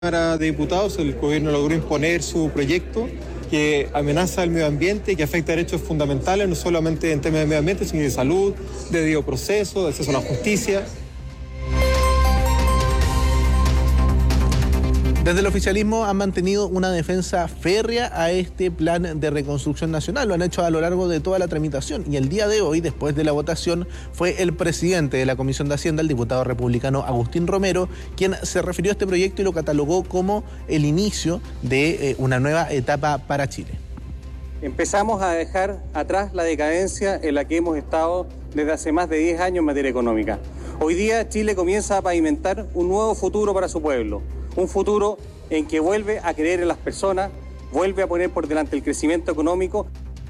Cámara de Diputados, el gobierno logró imponer su proyecto que amenaza el medio ambiente y que afecta derechos fundamentales, no solamente en temas de medio ambiente, sino de salud, de debido proceso, de acceso a la justicia. Desde el oficialismo han mantenido una defensa férrea a este plan de reconstrucción nacional. Lo han hecho a lo largo de toda la tramitación. Y el día de hoy, después de la votación, fue el presidente de la Comisión de Hacienda, el diputado republicano Agustín Romero, quien se refirió a este proyecto y lo catalogó como el inicio de una nueva etapa para Chile. Empezamos a dejar atrás la decadencia en la que hemos estado desde hace más de 10 años en materia económica. Hoy día Chile comienza a pavimentar un nuevo futuro para su pueblo. Un futuro en que vuelve a creer en las personas, vuelve a poner por delante el crecimiento económico.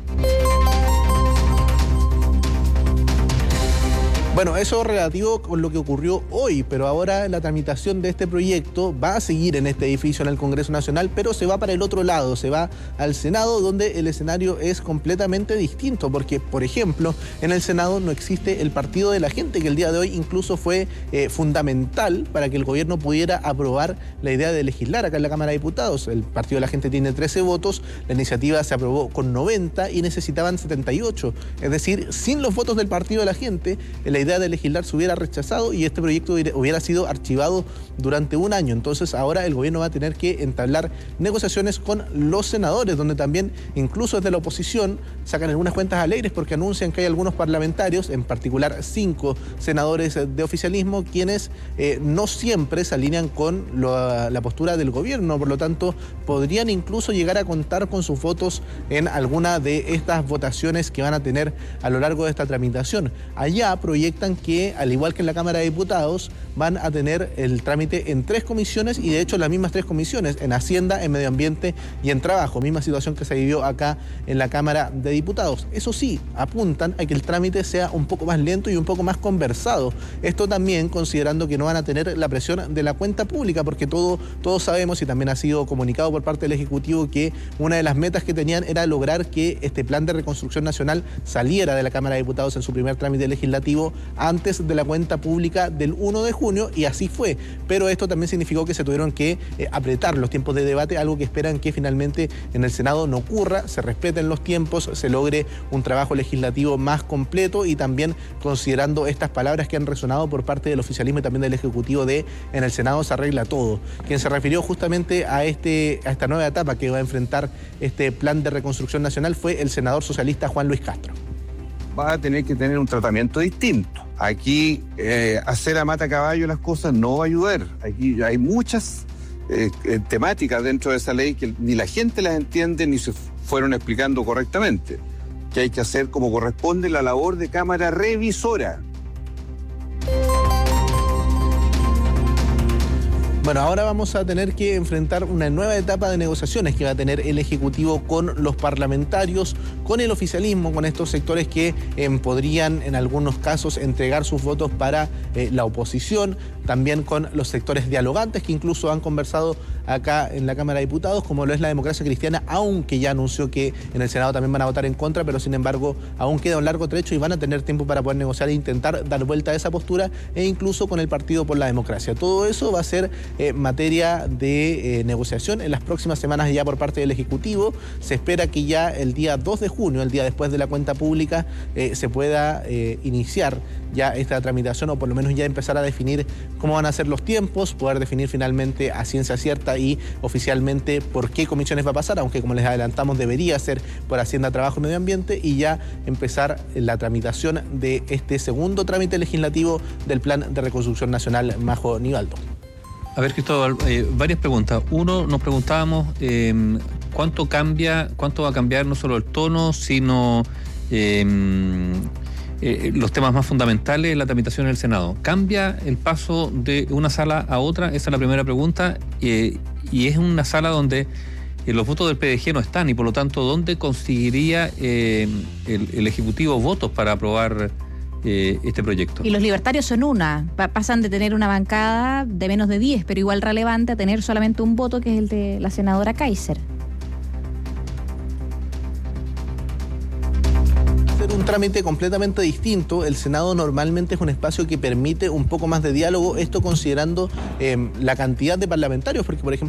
Bueno, eso es relativo con lo que ocurrió hoy, pero ahora la tramitación de este proyecto va a seguir en este edificio en el Congreso Nacional, pero se va para el otro lado, se va al Senado, donde el escenario es completamente distinto, porque, por ejemplo, en el Senado no existe el Partido de la Gente, que el día de hoy incluso fue fundamental para que el gobierno pudiera aprobar la idea de legislar acá en la Cámara de Diputados. El Partido de la Gente tiene 13 votos, la iniciativa se aprobó con 90 y necesitaban 78, es decir, sin los votos del Partido de la Gente, la idea de legislar se hubiera rechazado y este proyecto hubiera sido archivado durante un año. Entonces ahora el gobierno va a tener que entablar negociaciones con los senadores, donde también incluso desde la oposición sacan algunas cuentas alegres porque anuncian que hay algunos parlamentarios, en particular 5 senadores de oficialismo, quienes no siempre se alinean con la postura del gobierno, por lo tanto podrían incluso llegar a contar con sus votos en alguna de estas votaciones que van a tener a lo largo de esta tramitación. Allá proyectan que, al igual que en la Cámara de Diputados, van a tener el trámite en 3 comisiones y de hecho las mismas 3 comisiones, en Hacienda, en Medio Ambiente y en Trabajo, misma situación que se vivió acá en la Cámara de Diputados. Eso sí, apuntan a que el trámite sea un poco más lento y un poco más conversado. Esto también considerando que no van a tener la presión de la cuenta pública, porque todos sabemos, y también ha sido comunicado por parte del Ejecutivo, que una de las metas que tenían era lograr que este plan de reconstrucción nacional saliera de la Cámara de Diputados en su primer trámite legislativo antes de la cuenta pública del 1 de junio, y así fue. Pero esto también significó que se tuvieron que apretar los tiempos de debate, algo que esperan que finalmente en el Senado no ocurra, se respeten los tiempos, se logre un trabajo legislativo más completo y también considerando estas palabras que han resonado por parte del oficialismo y también del Ejecutivo de en el Senado se arregla todo. Quien se refirió justamente a esta nueva etapa que va a enfrentar este plan de reconstrucción nacional fue el senador socialista Juan Luis Castro. Va a tener que tener un tratamiento distinto. Aquí hacer a mata caballo las cosas no va a ayudar. Aquí hay muchas temáticas dentro de esa ley que ni la gente las entiende ni se fueron explicando correctamente. Que hay que hacer como corresponde la labor de Cámara Revisora. Bueno, ahora vamos a tener que enfrentar una nueva etapa de negociaciones que va a tener el Ejecutivo con los parlamentarios, con el oficialismo, con estos sectores que podrían en algunos casos entregar sus votos para la oposición, también con los sectores dialogantes que incluso han conversado acá en la Cámara de Diputados, como lo es la Democracia Cristiana, aunque ya anunció que en el Senado también van a votar en contra, pero sin embargo aún queda un largo trecho y van a tener tiempo para poder negociar e intentar dar vuelta a esa postura, e incluso con el Partido por la Democracia. Todo eso va a ser materia de negociación en las próximas semanas ya por parte del Ejecutivo. Se espera que ya el día 2 de junio, el día después de la cuenta pública, se pueda iniciar ya esta tramitación, o por lo menos ya empezar a definir cómo van a ser los tiempos, poder definir finalmente a ciencia cierta y oficialmente por qué comisiones va a pasar, aunque como les adelantamos debería ser por Hacienda, Trabajo y Medio Ambiente, y ya empezar la tramitación de este segundo trámite legislativo del Plan de Reconstrucción Nacional. Majo Nivaldo. A ver, Cristóbal, varias preguntas. Uno, nos preguntábamos cuánto va a cambiar no solo el tono, sino los temas más fundamentales en la tramitación en el Senado. ¿Cambia el paso de una sala a otra? Esa es la primera pregunta. Y es una sala donde los votos del PDG no están y por lo tanto, ¿dónde conseguiría el Ejecutivo votos para aprobar este proyecto? Y los libertarios son pasan de tener una bancada de menos de 10, pero igual relevante, a tener solamente un voto, que es el de la senadora Kaiser. Un un trámite completamente distinto. El Senado normalmente es un espacio que permite un poco más de diálogo, esto considerando la cantidad de parlamentarios, porque por ejemplo